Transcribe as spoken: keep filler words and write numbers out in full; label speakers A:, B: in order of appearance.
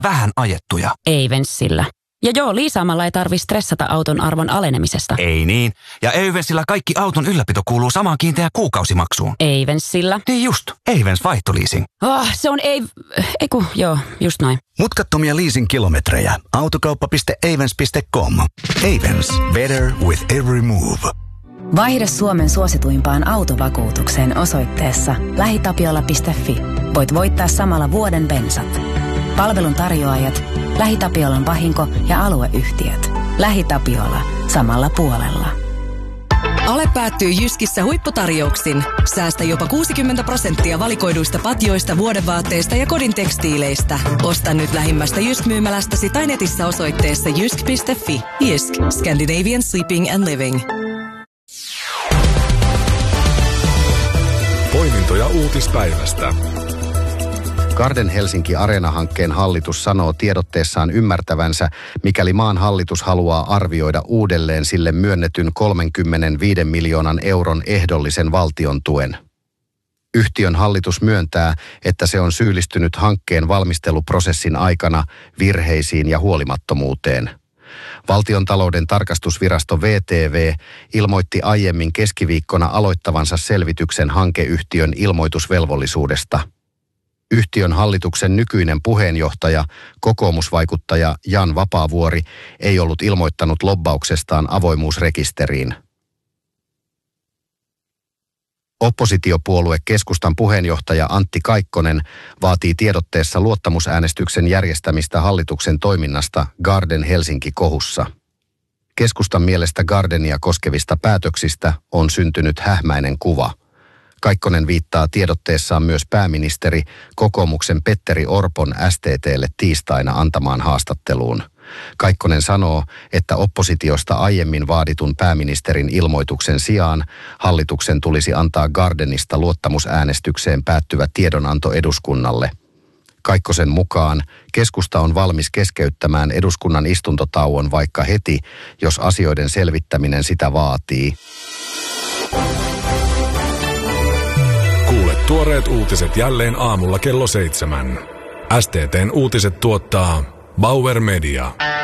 A: vähän ajettuja.
B: Eivensillä. Ja joo, liisaamalla ei tarvi stressata auton arvon alenemisesta.
A: Ei niin. Ja Eivensillä kaikki auton ylläpito kuuluu samaan kiinteään kuukausimaksuun.
B: Eivensillä.
A: Niin just. Eivens vaihtoliising.
B: Oh, se on ei... Eiku, joo, just noin.
C: Mutkattomia leasing-kilometrejä. Autokauppa piste eivens piste com. Eivens. Better with every move.
D: Vaihda Suomen suosituimpaan autovakuutukseen osoitteessa lähitapiola piste fi. Voit voittaa samalla vuoden bensat. Palvelun tarjoajat, LähiTapiolan vahinko- ja alueyhtiöt. LähiTapiola. Samalla puolella.
E: Ale päättyy Jyskissä huipputarjouksin. Säästä jopa kuusikymmentä prosenttia valikoiduista patjoista, vuodevaatteista ja kodin tekstiileistä. Osta nyt lähimmästä Jysk-myymälästäsi tai netissä osoitteessa jysk piste fi. Jysk. Scandinavian Sleeping and Living.
F: Poimintoja uutispäivästä.
G: Garden Helsinki Areena-hankkeen hallitus sanoo tiedotteessaan ymmärtävänsä, mikäli maan hallitus haluaa arvioida uudelleen sille myönnetyn kolmekymmentäviisi miljoonan euron ehdollisen valtion tuen. Yhtiön hallitus myöntää, että se on syyllistynyt hankkeen valmisteluprosessin aikana virheisiin ja huolimattomuuteen. Valtiontalouden tarkastusvirasto V T V ilmoitti aiemmin keskiviikkona aloittavansa selvityksen hankeyhtiön ilmoitusvelvollisuudesta. Yhtiön hallituksen nykyinen puheenjohtaja, kokoomusvaikuttaja Jan Vapaavuori, ei ollut ilmoittanut lobbauksestaan avoimuusrekisteriin. Oppositiopuolue Keskustan puheenjohtaja Antti Kaikkonen vaatii tiedotteessa luottamusäänestyksen järjestämistä hallituksen toiminnasta Garden Helsinki-kohussa. Keskustan mielestä Gardenia koskevista päätöksistä on syntynyt hähmäinen kuva. Kaikkonen viittaa tiedotteessaan myös pääministeri kokoomuksen Petteri Orpon S T T:lle tiistaina antamaan haastatteluun. Kaikkonen sanoo, että oppositiosta aiemmin vaaditun pääministerin ilmoituksen sijaan hallituksen tulisi antaa Gardenista luottamusäänestykseen päättyvä tiedonanto eduskunnalle. Kaikkosen mukaan keskusta on valmis keskeyttämään eduskunnan istuntotauon vaikka heti, jos asioiden selvittäminen sitä vaatii.
F: Kuule tuoreet uutiset jälleen aamulla kello seitsemän. S T T:n uutiset tuottaa Bauer Media.